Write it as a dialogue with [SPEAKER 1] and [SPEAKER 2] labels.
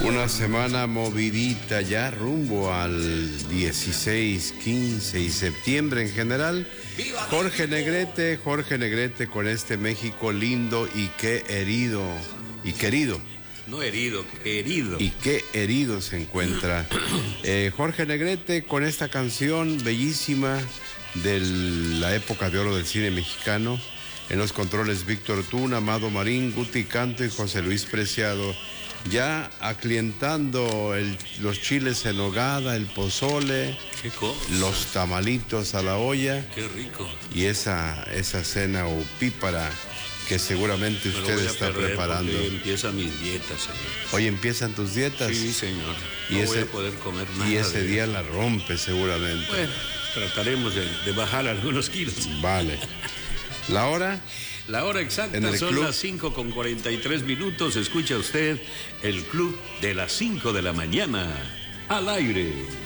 [SPEAKER 1] Una semana movidita ya rumbo al 16, 15 y septiembre en general. Jorge Negrete con este México lindo y qué herido y querido.
[SPEAKER 2] No herido, querido.
[SPEAKER 1] Y qué herido se encuentra. Jorge Negrete con esta canción bellísima de la época de oro del cine mexicano. En los controles Víctor Tún, Amado Marín, Guti Canto y José Luis Preciado. Ya aclientando los chiles en nogada, el pozole,
[SPEAKER 2] ¿Qué cosa?
[SPEAKER 1] los tamalitos a la olla.
[SPEAKER 2] Qué rico.
[SPEAKER 1] Y esa cena opípara que seguramente usted está preparando.
[SPEAKER 2] Empiezan mis dietas, señor.
[SPEAKER 1] Hoy empiezan tus dietas.
[SPEAKER 2] Sí, señor.
[SPEAKER 1] No
[SPEAKER 2] voy a poder comer nada.
[SPEAKER 1] Y ese día la rompe seguramente.
[SPEAKER 2] Bueno, trataremos de bajar algunos kilos.
[SPEAKER 1] Vale. ¿La hora?
[SPEAKER 2] La hora exacta son
[SPEAKER 1] club.
[SPEAKER 2] las 5:43. Escucha usted el club de las 5 de la mañana al aire.